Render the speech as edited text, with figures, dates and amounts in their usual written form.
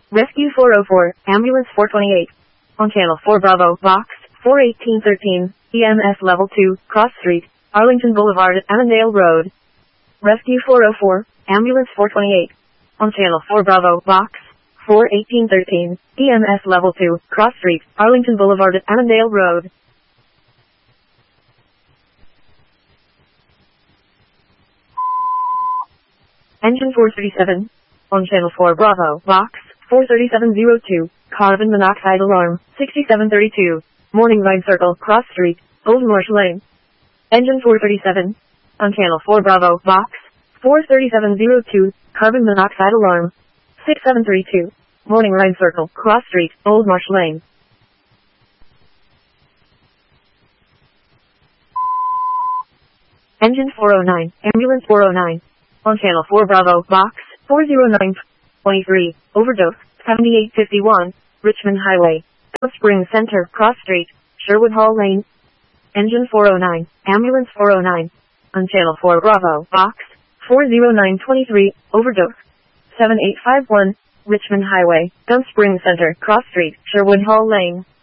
Rescue 404, Ambulance 428. On Channel 4 Bravo, Box 41813, EMS Level 2, Cross Street, Arlington Boulevard, Annandale Road. Rescue 404, Ambulance 428. On Channel 4 Bravo, Box 41813, EMS Level 2, Cross Street, Arlington Boulevard, Annandale Road. Engine 437. On Channel 4 Bravo, Box 43702, Carbon Monoxide Alarm, 6732, Morning Line Circle, Cross Street, Old Marsh Lane. Engine 437. On Channel 4 Bravo, Box 43702, Carbon Monoxide Alarm, 6732, Morning Line Circle, Cross Street, Old Marsh Lane. Engine 409, Ambulance 409. On Channel 4 Bravo, Box 40923, Overdose, 7851, Richmond Highway, Gulf Springs Center, Cross Street, Sherwood Hall Lane. Engine 409, Ambulance 409. On Channel 4 Bravo, Box 40923, Overdose, 7851, Richmond Highway, Gulf Springs Center, Cross Street, Sherwood Hall Lane.